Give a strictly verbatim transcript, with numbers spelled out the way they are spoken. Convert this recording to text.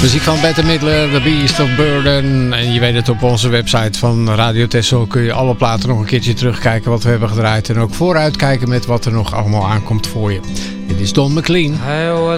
Muziek van Bette Midler, The Beast of Burden. En je weet het, op onze website van Radio Texel kun je alle platen nog een keertje terugkijken wat we hebben gedraaid. En ook vooruitkijken met wat er nog allemaal aankomt voor je. Dit is Don McLean.